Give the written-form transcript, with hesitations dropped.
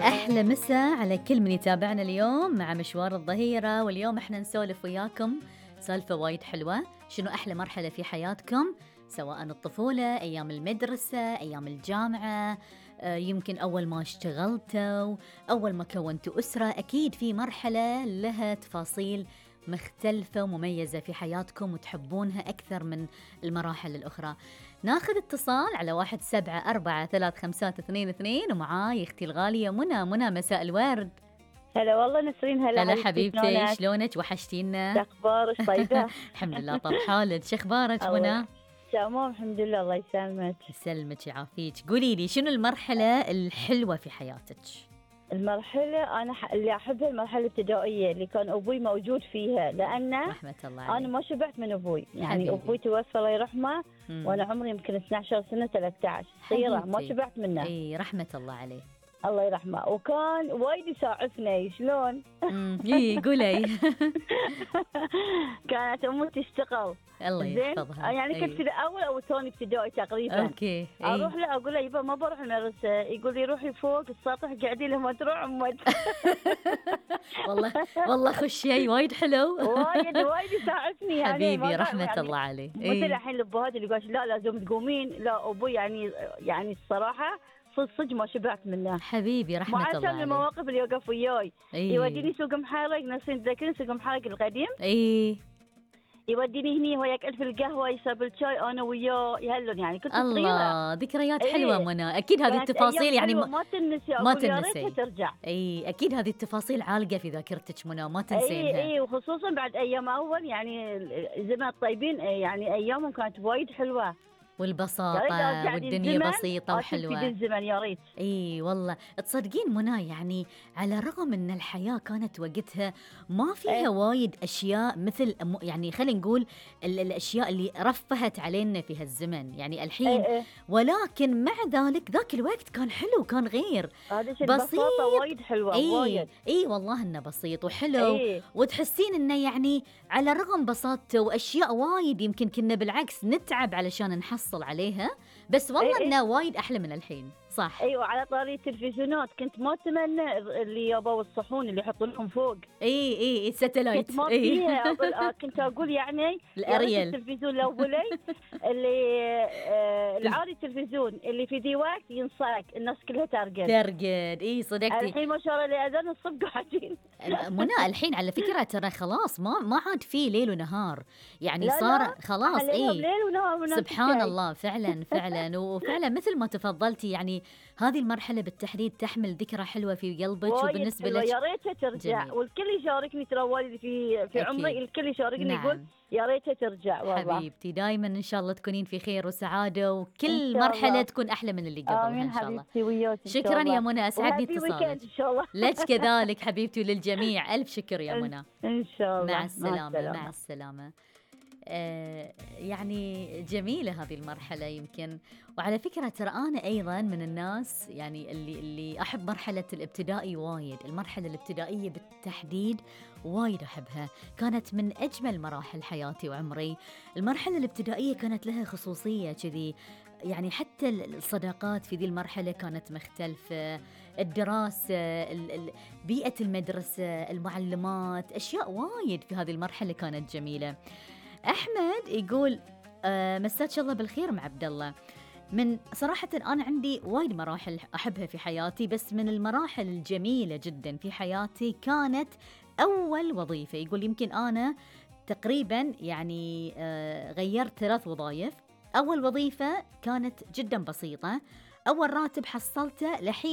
أحلى مسا على كل من يتابعنا اليوم مع مشوار الظهيرة، واليوم احنا نسولف وياكم سالفة وايد حلوة. شنو أحلى مرحلة في حياتكم، سواء الطفولة، أيام المدرسة، أيام الجامعة، يمكن أول ما اشتغلتوا، أول ما كونتوا أسرة. أكيد في مرحلة لها تفاصيل مختلفة ومميزة في حياتكم وتحبونها أكثر من المراحل الأخرى. ناخذ اتصال على 17435222 ومعاي اختي الغالية منى. مساء الورد. هلا والله نسرين. هلا حبيبتي، شلونك؟ وحشتينا. اخبارك طيبة؟ الحمد لله. طب حالك شو اخبارك منى؟ تمام الحمد لله. الله يسلمك. يسلمك يعافيك. قولي لي شنو المرحلة الحلوة في حياتك؟ المرحلة أنا اللي أحبها المرحلة الابتدائية اللي كان أبوي موجود فيها، لأن رحمة الله عليه. أنا ما شبعت من أبوي، يعني حبيبي. أبوي توفى الله يرحمه وأنا عمري يمكن 12 سنة 13 صغيرة، ما شبعت منه. إي رحمة الله عليه. الله يرحمه. وكان وايد يساعفني. شلون؟ إي قولي. كانت أمي تشتغل. الله يحفظها. يعني كنت في أول أو ثاني ابتدائي تقريبا. أوكي. أروح له أقول له يبا ما بروح المدرسة، يقول لي روحي فوق السطح قاعدين لما تروح أمك. والله خش شيء وايد حلو. وايد يساعدني يعني. حبيبي رحمة الله عليه. مثل الحين الأبهات اللي قالش لا لازم تقومين، لا أبوي يعني الصراحة صدق ما شبعت منه. حبيبي رحمة الله عليه. مع المواقف اللي يوقف وياي. يوديني سوق محرق، نفسي تذكرين سوق محرق القديم؟ يوديني هني وياك ألف القهوة، يشرب الشاي أنا وياه يهلون، يعني كنت صغيرة. الله ذكريات حلوة منى. أكيد هذه التفاصيل يعني ما تنسي. ما تنسي. ترجع. أكيد هذه التفاصيل عالقة في ذاكرتك منى، ما تنسينها. وخصوصا بعد أيام أول، يعني زمان الطيبين، يعني أيامهم كانت وايد حلوة والبساطة والدنيا بسيطة وحلوة. الزمن يا ريت. والله تصدقين منى، يعني على الرغم ان الحياة كانت وقتها ما فيها وايد اشياء مثل يعني خلينا نقول الاشياء اللي رفهت علينا في هالزمن يعني الحين. ولكن مع ذلك ذاك الوقت كان حلو، كان غير بسيط. وايد حلوة. وايد. والله انه بسيط وحلو. وتحسين انه يعني على رغم بساطته واشياء وايد يمكن كنا بالعكس نتعب علشان نحصل عليها، بس والله انه وايد احلى من الحين. صح. على طاري التلفزيونات كنت ما اتمنى اللي يابوا الصحون اللي يحطوا لهم فوق. الساتلايت. كنت ما كنت اقول يعني الاريال التلفزيون الاولي اللي العادي التلفزيون اللي في ذي وقت ينصاك الناس كلها ترقد. صدقتي. الحين ما شاء الله لأذان الصبح قاعدين. منى الحين على فكرة ترى خلاص ما عاد في ليل ونهار، يعني صار خلاص. ليل ونهار. سبحان الله. فعلا وفعلا مثل ما تفضلتي، يعني هذه المرحلة بالتحديد تحمل ذكرى حلوة في قلبك وبالنسبة لك. يا ريتها ترجع. جميل. والكل يشاركني، ترى والدي في عمري الكل يشاركني. نعم. يقول يا ريتها ترجع. والله حبيبتي دائما ان شاء الله تكونين في خير وسعادة، وكل مرحلة تكون احلى من اللي قبلها ان شاء الله. شكرا يا منى، اسعدني اتصالك. لك كذلك حبيبتي وللجميع. الف شكر يا منى. ان شاء الله. مع السلامة. يعني جميلة هذه المرحلة يمكن. وعلى فكرة ترى أنا أيضا من الناس يعني اللي أحب مرحلة الابتدائي وايد. المرحلة الابتدائية بالتحديد وايد أحبها، كانت من أجمل مراحل حياتي وعمري. المرحلة الابتدائية كانت لها خصوصية كذي، يعني حتى الصداقات في ذي المرحلة كانت مختلفة، الدراسة، بيئة المدرسة، المعلمات، أشياء وايد في هذه المرحلة كانت جميلة. أحمد يقول مساك الله بالخير مع عبد الله. من صراحة أنا عندي وايد مراحل أحبها في حياتي، بس من المراحل الجميلة جدا في حياتي كانت أول وظيفة. يقول يمكن أنا تقريبا يعني غيرت 3 وظائف. أول وظيفة كانت جدا بسيطة، أول راتب حصلته لحين